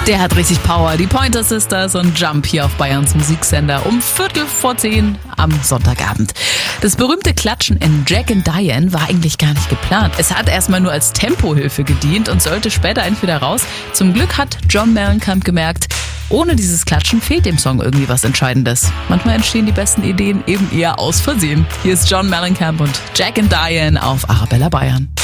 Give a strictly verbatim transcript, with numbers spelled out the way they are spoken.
Der hat richtig Power. Die Pointer Sisters und Jump hier auf Bayerns Musiksender um Viertel vor zehn am Sonntagabend. Das berühmte Klatschen in Jack and Diane war eigentlich gar nicht geplant. Es hat erstmal nur als Tempohilfe gedient und sollte später entweder raus. Zum Glück hat John Mellencamp gemerkt, ohne dieses Klatschen fehlt dem Song irgendwie was Entscheidendes. Manchmal entstehen die besten Ideen eben eher aus Versehen. Hier ist John Mellencamp und Jack and Diane auf Arabella Bayern.